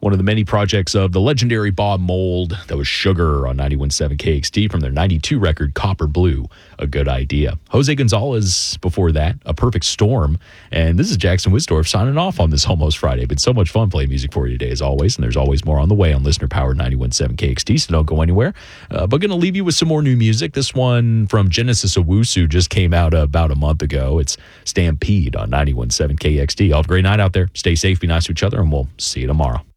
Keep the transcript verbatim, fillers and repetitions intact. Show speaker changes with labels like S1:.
S1: one of the many projects of the legendary Bob Mould. That was Sugar on ninety-one point seven K X T from their ninety-two record, Copper Blue, A Good Idea. Jose Gonzalez before that, A Perfect Storm. And this is Jackson Wisdorf signing off on this Almost Friday. Been so much fun playing music for you today, as always, and there's always more on the way on Listener Power ninety-one point seven K X T, so don't go anywhere. Uh, but going to leave you with some more new music. This one from Genesis Owusu just came out about a month ago. It's Stampede on ninety-one point seven K X T. All have a great night out there. Stay safe, be nice to each other, and we'll see you tomorrow.